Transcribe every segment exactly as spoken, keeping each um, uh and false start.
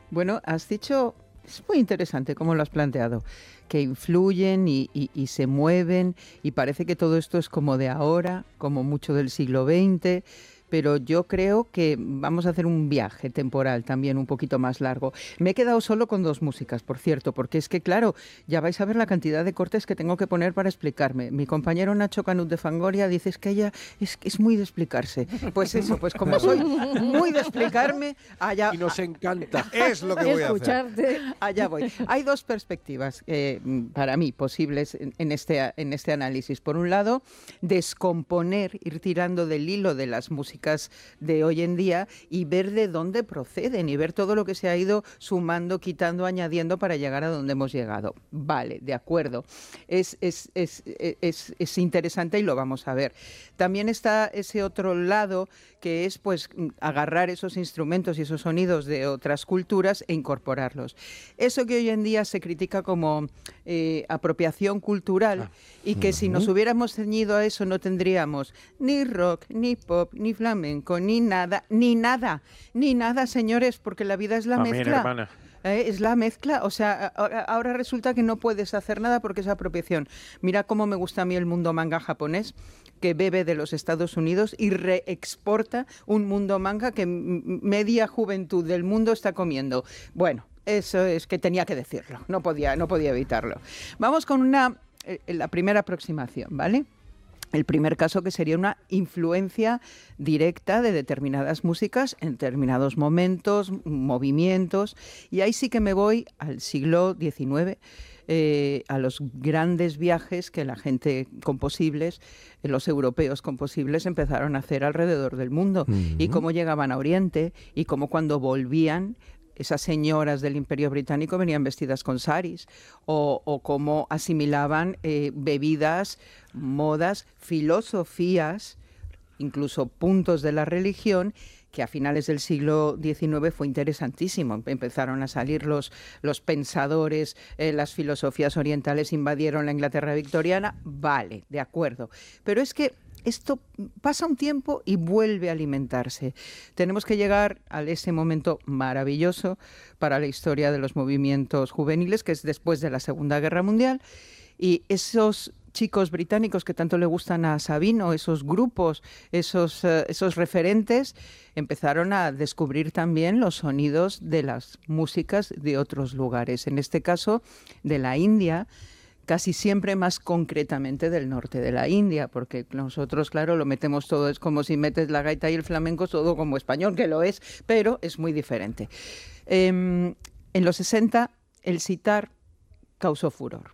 Bueno, has dicho, es muy interesante cómo lo has planteado, que influyen y, y, y se mueven y parece que todo esto es como de ahora, como mucho del siglo veinte, pero yo creo que vamos a hacer un viaje temporal también un poquito más largo. Me he quedado solo con dos músicas, por cierto, porque es que, claro, ya vais a ver la cantidad de cortes que tengo que poner para explicarme. Mi compañero Nacho Canut de Fangoria dice es que ella es, es muy de explicarse. Pues eso, pues como soy muy de explicarme, allá... Y nos encanta, es lo que voy a hacer. Allá voy. Hay dos perspectivas eh, para mí posibles en, en, este, en este análisis. Por un lado, descomponer, ir tirando del hilo de las músicas de hoy en día y ver de dónde proceden y ver todo lo que se ha ido sumando, quitando, añadiendo para llegar a donde hemos llegado. Vale, de acuerdo. Es, es, es, es, es interesante y lo vamos a ver. También está ese otro lado que es pues agarrar esos instrumentos y esos sonidos de otras culturas e incorporarlos. Eso que hoy en día se critica como eh, apropiación cultural ah. y que uh-huh. si nos hubiéramos ceñido a eso no tendríamos ni rock, ni pop, ni flamenco, ni nada, ni nada, ni nada, señores, porque la vida es la Amén, mezcla. Hermana. Eh, es la mezcla, o sea, ahora resulta que no puedes hacer nada porque es apropiación. Mira cómo me gusta a mí el mundo manga japonés, que bebe de los Estados Unidos y reexporta un mundo manga que media juventud del mundo está comiendo. Bueno, eso es que tenía que decirlo, no podía, no podía evitarlo. Vamos con una, eh, la primera aproximación, ¿vale? El primer caso que sería una influencia directa de determinadas músicas en determinados momentos, movimientos, y ahí sí que me voy al siglo diecinueve, eh, a los grandes viajes que la gente con posibles, eh, los europeos con posibles empezaron a hacer alrededor del mundo, uh-huh. y cómo llegaban a Oriente, y cómo cuando volvían esas señoras del Imperio Británico venían vestidas con saris, o, o cómo asimilaban eh, bebidas, modas, filosofías, incluso puntos de la religión, que a finales del siglo diecinueve fue interesantísimo. Empezaron a salir los, los pensadores, eh, las filosofías orientales invadieron la Inglaterra victoriana, vale, de acuerdo. Pero es que esto pasa un tiempo y vuelve a alimentarse. Tenemos que llegar a ese momento maravilloso para la historia de los movimientos juveniles, que es después de la Segunda Guerra Mundial, y esos chicos británicos que tanto le gustan a Sabino, esos grupos, esos, uh, esos referentes, empezaron a descubrir también los sonidos de las músicas de otros lugares, en este caso de la India, casi siempre más concretamente del norte de la India, porque nosotros, claro, lo metemos todo, es como si metes la gaita y el flamenco, todo como español, que lo es, pero es muy diferente. Eh, en los sesenta, el sitar causó furor.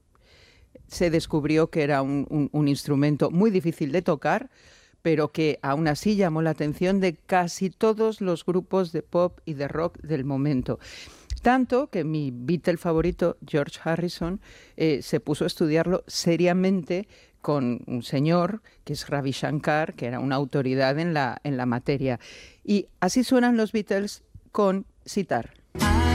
Se descubrió que era un, un, un instrumento muy difícil de tocar, pero que aún así llamó la atención de casi todos los grupos de pop y de rock del momento. Tanto que mi Beatle favorito, George Harrison, eh, se puso a estudiarlo seriamente con un señor que es Ravi Shankar, que era una autoridad en la, en la materia. Y así suenan los Beatles con sitar.